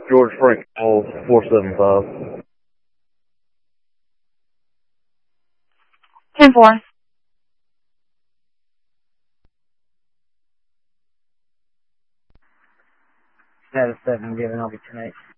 George Frank, all 475. 10-4. Status 7, I'm giving, I'll be 10-8.